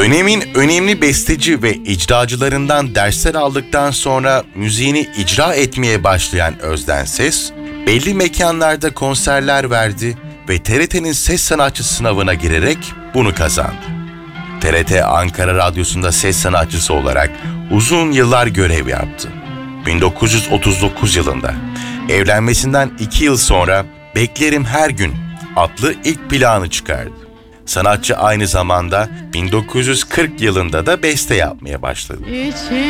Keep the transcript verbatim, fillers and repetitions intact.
Dönemin önemli besteci ve icracılarından dersler aldıktan sonra müziğini icra etmeye başlayan Özden Ses, belli mekanlarda konserler verdi ve T R T'nin ses sanatçı sınavına girerek bunu kazandı. T R T Ankara Radyosu'nda ses sanatçısı olarak uzun yıllar görev yaptı. bin dokuz yüz otuz dokuz yılında evlenmesinden iki yıl sonra Beklerim Her Gün adlı ilk planı çıkardı. Sanatçı aynı zamanda bin dokuz yüz kırk yılında da beste yapmaya başladı.